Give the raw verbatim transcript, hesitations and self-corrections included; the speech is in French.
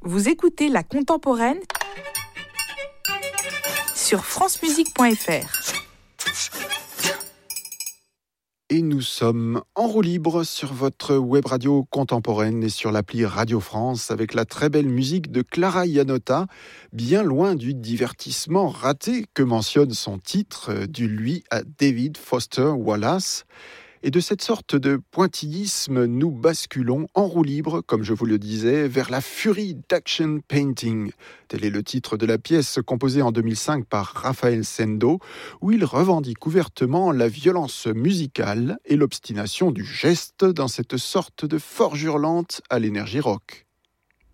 Vous écoutez La Contemporaine sur francemusique point f r. Et nous sommes en roue libre sur votre web radio contemporaine et sur l'appli Radio France avec la très belle musique de Clara Iannotta, bien loin du divertissement raté que mentionne son titre, du lui à David Foster Wallace. Et de cette sorte de pointillisme, nous basculons en roue libre, comme je vous le disais, vers la furie d'Action Painting. Tel est le titre de la pièce composée en deux mille cinq par Raphaël Sendo, où il revendique ouvertement la violence musicale et l'obstination du geste dans cette sorte de forge hurlante à l'énergie rock.